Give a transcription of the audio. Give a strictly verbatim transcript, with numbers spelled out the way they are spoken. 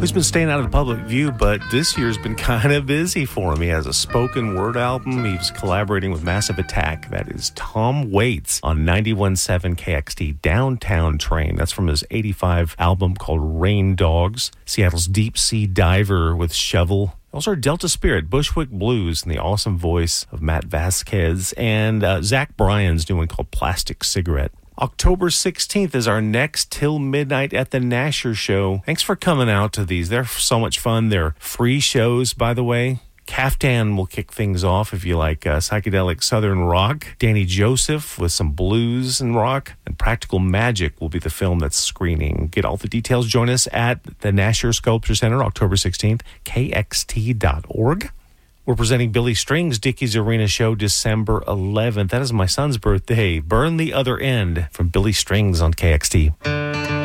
He's been staying out of the public view, but this year's been kind of busy for him. He has a spoken word album. He was collaborating with Massive Attack. That is Tom Waits on ninety-one point seven K X T Downtown Train. That's from his eighty-five album called Rain Dogs. Seattle's Deep Sea Diver with Shovel. Also, our Delta Spirit, Bushwick Blues, and the awesome voice of Matt Vasquez. And uh, Zach Bryan's new one called Plastic Cigarette. October sixteenth is our next Till Midnight at the Nasher Show. Thanks for coming out to these. They're so much fun. They're free shows, by the way. Caftan will kick things off if you like uh, psychedelic southern rock. Danny Joseph with some blues and rock. And Practical Magic will be the film that's screening. Get all the details. Join us at the Nasher Sculpture Center, October sixteenth, K X T dot org. We're presenting Billy Strings' Dickies Arena Show December eleventh. That is my son's birthday. Burn the Other End from Billy Strings on K X T.